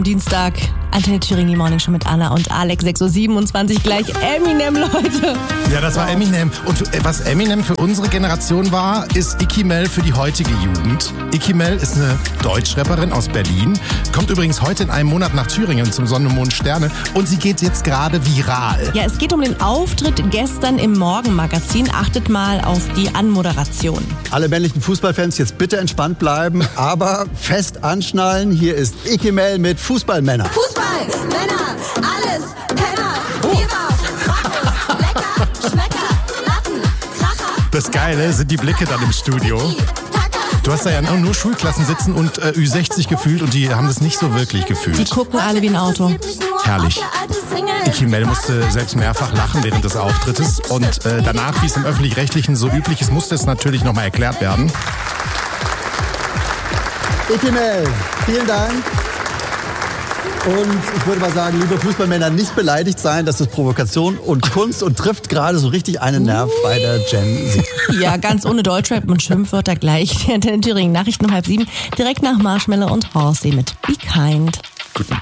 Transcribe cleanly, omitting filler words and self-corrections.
Dienstag, Antenne Thüringen, die Morning Show mit Anna und Alex, 6.27 Uhr, gleich Eminem, Leute. Ja, das war Eminem. Und was Eminem für unsere Generation war, ist Icky Mel für die heutige Jugend. Icky Mel ist eine Deutschrapperin aus Berlin, kommt übrigens heute in einem Monat nach Thüringen zum Sonne, Mond, Sterne und sie geht jetzt gerade viral. Ja, es geht um den Auftritt gestern im Morgenmagazin. Achtet mal auf die Anmoderation. Alle männlichen Fußballfans jetzt bitte entspannt bleiben, aber fest anschnallen. Hier ist Icky Mel mit Fußballmänner. Fußball, Männer, alles, Penner, Biber, lecker, Schmecker, Latten, Kracher. Das Geile sind die Blicke dann im Studio. Du hast da ja nur Schulklassen sitzen und Ü60 gefühlt und die haben das nicht so wirklich Die gefühlt. gucken alle wie ein Auto. Herrlich. Icky Mel musste selbst mehrfach lachen während des Auftrittes und danach, wie es im Öffentlich-Rechtlichen so üblich ist, musste es natürlich nochmal erklärt werden. Icky Mel, vielen Dank. Und ich würde mal sagen, liebe Fußballmänner, nicht beleidigt sein, das ist Provokation und Kunst und trifft gerade so richtig einen Nerv bei der Gen Z. Ja, ganz ohne Deutschrap und Schimpfwörter gleich. Die Antenne Thüringen Nachrichten um 6:30, direkt nach Marshmallow und Horsey mit Be Kind.